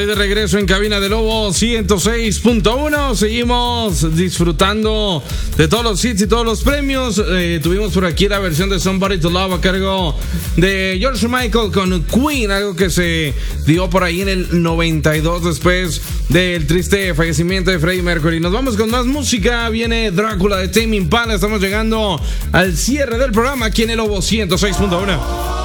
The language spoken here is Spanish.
De regreso en cabina de Lobo 106.1. Seguimos disfrutando de todos los hits y todos los premios. Tuvimos por aquí la versión de Somebody to Love a cargo de George Michael con Queen, algo que se dio por ahí en el 92 después del triste fallecimiento de Freddie Mercury. Nos vamos con más música. Viene Drácula de Tame Impala. Estamos llegando al cierre del programa aquí en el Lobo 106.1.